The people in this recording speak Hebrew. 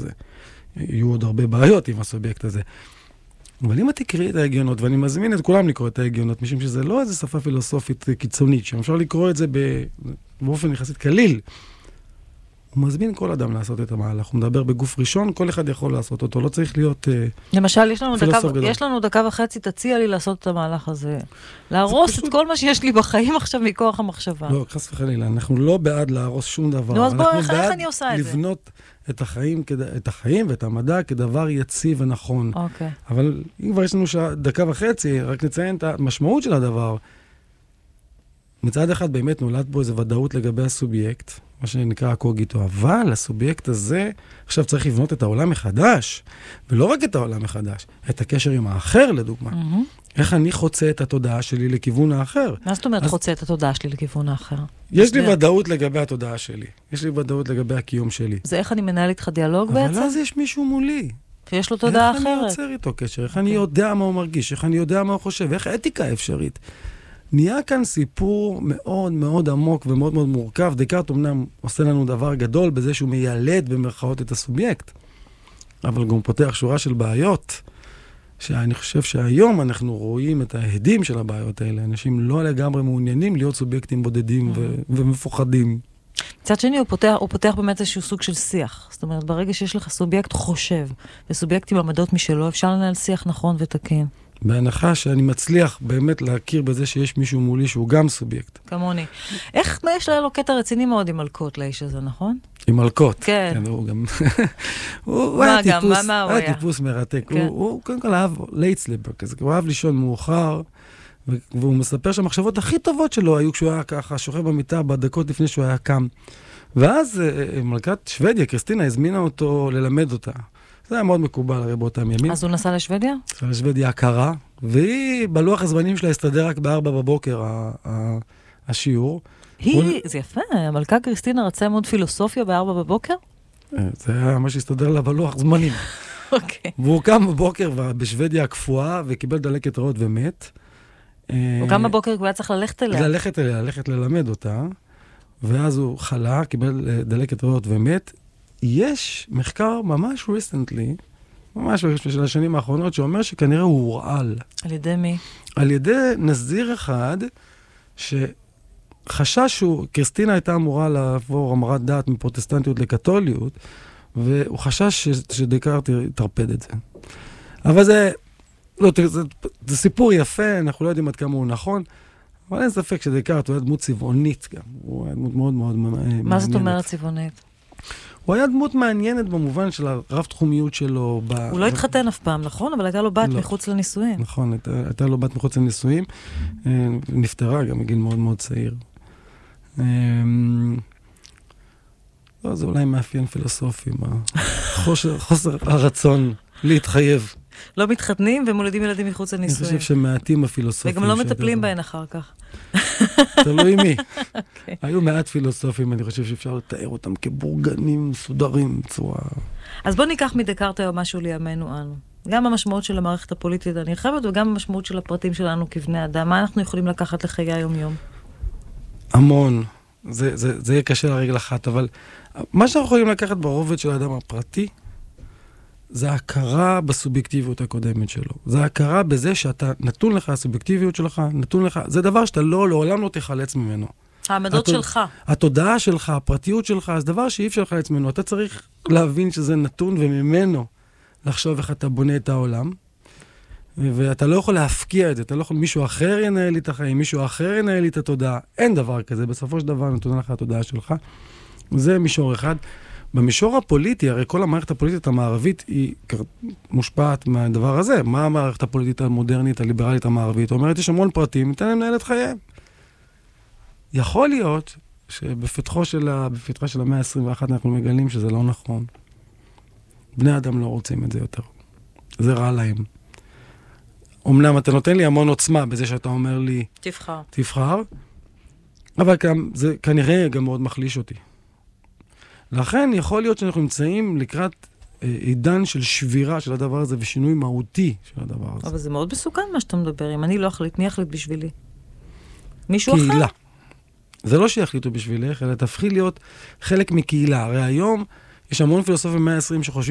הזה. יהיו עוד הרבה בעיות עם הסובייקט הזה. אבל אם את תקראי את ההגיונות, ואני מזמין את כולם לקרוא את ההגיונות, משום שזה לא איזו שפה פילוסופית קיצונית, שאפשר לקרוא את זה באופן יחסית קליל, הוא מזמין כל אדם לעשות את המהלך. הוא מדבר בגוף ראשון, כל אחד יכול לעשות אותו, לא צריך להיות למשל, יש לנו דקה וחצי, תציע לי לעשות את המהלך הזה. להרוס את כל מה שיש לי בחיים עכשיו מכוח המחשבה. לא, חס וחלילה, אנחנו לא בעד להרוס שום דבר. נו, אז בוא, איך אני עושה את זה? לבנות את החיים ואת המדע כדבר יציב ונכון. אוקיי. אבל אם כבר יש לנו דקה וחצי, רק נציין את המשמעות של הדבר. מצד אחד באמת נולד בו איזו ודאות לגבי הסובייקט, מה שנקרא הקוגיטו, אבל הסובייקט הזה עכשיו צריך לבנות את העולם מחדש, ולא רק את העולם מחדש, את הקשר עם האחר לדוגמה. איך אני חוצה את התודעה שלי לכיוון האחר. מה זאת אומרת חוצה את התודעה שלי לכיוון האחר? יש לי ודאות לגבי התודעה שלי, יש לי ודאות לגבי הקיום שלי. זה איך אני מנהל איתך דיאלוג בעצם? אבל אז יש מישהו מולי. שיש לו תודעה אחרת. איך אני יוצר איתו קשר, איך אני יודע מה הוא מרגיש, איך אני יודע מה הוא חושב, איך אתיקה אפשרית. נהיה כאן סיפור מאוד מאוד עמוק ומאוד מאוד מורכב. דקארט אמנם עושה לנו דבר גדול בזה שהוא מיילד במרכאות את הסובייקט, אבל גם פותח שורה של בעיות, שאני חושב שהיום אנחנו רואים את ההדים של הבעיות האלה. אנשים לא לגמרי מעוניינים להיות סובייקטים בודדים ומפוחדים. מצד שני, הוא פותח באמת איזשהו סוג של שיח. זאת אומרת, ברגע שיש לך סובייקט חושב, וסובייקט עם עמדות משלו, אפשר לנהל שיח נכון ותקין. בהנחה שאני מצליח באמת להכיר בזה שיש מישהו מולי שהוא גם סובייקט. כמוני. איך יש לו קטע רציני מאוד עם מלכות לאיש הזה, נכון? עם מלכות. כן. הוא גם... הוא היה טיפוס מרתק. הוא קודם כל אהב לייט סליפר כזה, הוא אהב לישון מאוחר, והוא מספר שהמחשבות הכי טובות שלו היו כשהוא היה ככה, שוכב במיטה בדקות לפני שהוא היה קם. ואז מלכת שוודיה, קריסטינה, הזמינה אותו ללמד אותה. זה היה מאוד מקובל הרי באותם ימים. אז הוא נסע לשוודיה? נסע לשוודיה הקרה, והיא בלוח הזמנים שלה הסתדר רק ב-4 בבוקר השיעור. זה יפה, המלכה קריסטינה רצה מאוד פילוסופיה ב-4 בבוקר? זה היה מה שהסתדר לה בלוח זמנים. אוקיי. והוא קם בבוקר בשוודיה הקפואה, וקיבל דלקת ריאות ומת. הוא קם בבוקר, הוא היה צריך ללכת אליה. ללכת ללמד אותה, ואז הוא חלה, קיבל דלקת ריאות ומת. יש מחקר ממש recently, ממש של השנים האחרונות, שאומר שכנראה הוא הורעל. על ידי מי? על ידי נזיר אחד, שחשש קריסטינה הייתה אמורה לעבור המרת דעת מפרוטסטנטיות לקתוליות, והוא חשש שדקארט יתרפד את זה. אבל זה סיפור יפה, אנחנו לא יודעים עד כמה הוא נכון, אבל אין ספק שדקארט הוא היה דמות צבעונית גם. הוא היה דמות מאוד מאוד מעניינת. מה זאת אומרת צבעונית? הוא היה דמות מעניינת במובן של הרב-תחומיות שלו. הוא לא התחתן אף פעם, נכון? אבל הייתה לו בת מחוץ לנישואים. נכון, הייתה לו בת מחוץ לנישואים. נפטרה גם בגיל מאוד מאוד צעיר. זה אולי מאפיין פילוסופי, חוסר הרצון להתחייב. לא מתחתנים ומולדים ילדים מחוץ לנישואים. אני חושב שמעטים הפילוסופים. וגם לא מטפלים בהן אחר כך. תלוי מי. היו מעט פילוסופים, אני חושב שאפשר לתאר אותם כבורגנים מסודרים בצורה... אז בוא ניקח מדקארט היום משהו לימינו אנו. גם המשמעות של המערכת הפוליטית הנרחבת, וגם המשמעות של הפרטים שלנו כבני אדם. מה אנחנו יכולים לקחת לחיי היום-יום? המון. זה יהיה קשה לרגל אחת, אבל מה שאנחנו יכולים לקחת ברובד של האדם הפרטי, זה הכרה בסובייקטיביות הקודמת שלו. זה הכרה בזה שאתה נתון לך, הסובייקטיביות שלך, נתון לך, זה דבר שאתה לעולם לא תחלץ ממנו. העמדות שלך. התודעה שלך, הפרטיות שלך, זה דבר שאי אפשר לחלץ ממנו. אתה צריך להבין שזה נתון וממנו לחשוב איך אתה בונה את העולם, ואתה לא יכול להפקיע את זה, אתה לא יכול, מישהו אחר ינהל לי את החיים, מישהו אחר ינהל לי את התודעה. אין דבר כזה, בסופו של דבר נתונה לך התודעה שלך. זה מישור אחד. במישור הפוליטי, הרי כל המערכת הפוליטית המערבית היא מושפעת מהדבר הזה. מה המערכת הפוליטית המודרנית, הליברלית המערבית? אומרת, יש המון פרטים, ניתן להם לנהל את חייהם. יכול להיות שבפתחה של המאה ה-21 אנחנו מגלים שזה לא נכון. בני אדם לא רוצים את זה יותר. זה רע להם. אמנם אתה נותן לי המון עוצמה בזה שאתה אומר לי... תבחר. אבל זה כנראה גם מאוד מחליש אותי. לכן יכול להיות שאנחנו נמצאים לקראת עידן של שבירה של הדבר הזה ושינוי מהותי של הדבר הזה. אבל זה מאוד מסוכן מה שאתה מדבר. אם אני לא אחליט, מי יחליט בשבילי? מישהו אחר? קהילה. זה לא שיחליטו בשבילך, אלא תפכי להיות חלק מקהילה. הרי היום יש המון פילוסופים 120 שחושבים